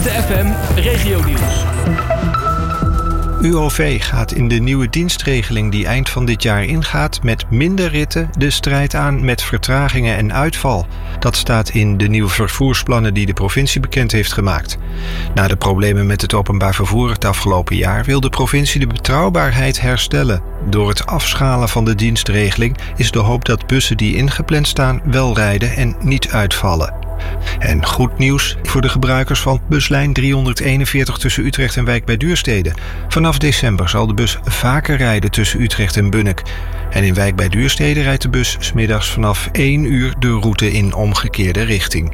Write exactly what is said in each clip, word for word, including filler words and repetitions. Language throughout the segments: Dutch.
Witte F M Regionieuws. U O V gaat in de nieuwe dienstregeling die eind van dit jaar ingaat met minder ritten de strijd aan met vertragingen en uitval. Dat staat in de nieuwe vervoersplannen die de provincie bekend heeft gemaakt. Na de problemen met het openbaar vervoer het afgelopen jaar wil de provincie de betrouwbaarheid herstellen. Door het afschalen van de dienstregeling is de hoop dat bussen die ingepland staan wel rijden en niet uitvallen. En goed nieuws voor de gebruikers van buslijn driehonderdeenenveertig tussen Utrecht en Wijk bij Duurstede. Vanaf december zal de bus vaker rijden tussen Utrecht en Bunnik. En in Wijk bij Duurstede rijdt de bus 's middags vanaf één uur de route in omgekeerde richting.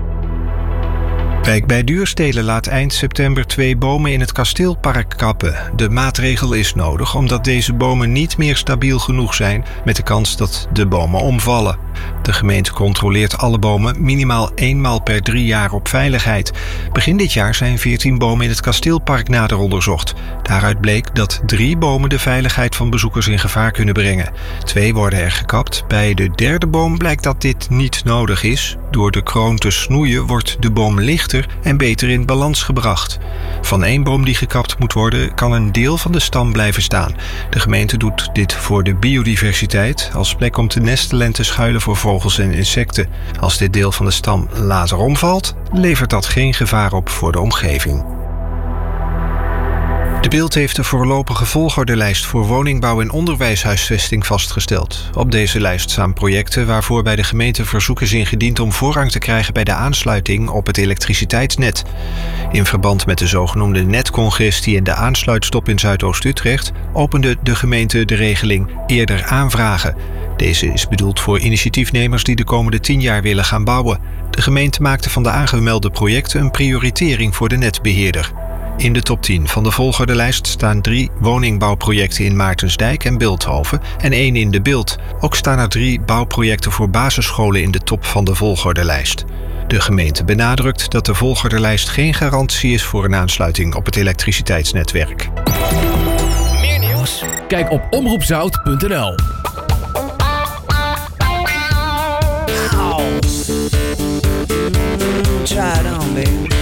Wijk bij Duurstede laat eind september twee bomen in het kasteelpark kappen. De maatregel is nodig omdat deze bomen niet meer stabiel genoeg zijn met de kans dat de bomen omvallen. De gemeente controleert alle bomen minimaal eenmaal per drie jaar op veiligheid. Begin dit jaar zijn veertien bomen in het kasteelpark nader onderzocht. Daaruit bleek dat drie bomen de veiligheid van bezoekers in gevaar kunnen brengen. Twee worden er gekapt. Bij de derde boom blijkt dat dit niet nodig is. Door de kroon te snoeien wordt de boom lichter en beter in balans gebracht. Van één boom die gekapt moet worden, kan een deel van de stam blijven staan. De gemeente doet dit voor de biodiversiteit, als plek om te nestelen en te schuilen voor vogels en insecten. Als dit deel van de stam later omvalt, levert dat geen gevaar op voor de omgeving. De Beeld heeft de voorlopige volgordelijst voor woningbouw en onderwijshuisvesting vastgesteld. Op deze lijst staan projecten waarvoor bij de gemeente verzoek is ingediend om voorrang te krijgen bij de aansluiting op het elektriciteitsnet. In verband met de zogenoemde netcongestie en de aansluitstop in Zuidoost-Utrecht opende de gemeente de regeling eerder aanvragen. Deze is bedoeld voor initiatiefnemers die de komende tien jaar willen gaan bouwen. De gemeente maakte van de aangemelde projecten een prioritering voor de netbeheerder. In de top tien van de volgordelijst staan drie woningbouwprojecten in Maartensdijk en Bilthoven en één in de Bilt. Ook staan er drie bouwprojecten voor basisscholen in de top van de volgordelijst. De gemeente benadrukt dat de volgordelijst geen garantie is voor een aansluiting op het elektriciteitsnetwerk. Meer nieuws? Kijk op omroep zout punt n l. Try it on, baby.